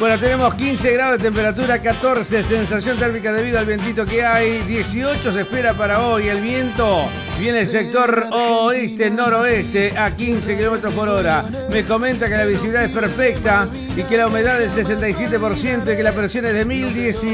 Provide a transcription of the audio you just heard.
Bueno, tenemos 15 grados de temperatura, 14 sensación térmica debido al vientito que hay, 18 se espera para hoy. El viento viene del sector oeste-noroeste a 15 kilómetros por hora. Me comenta que la visibilidad es perfecta y que la humedad es del 67% y que la presión es de 1019.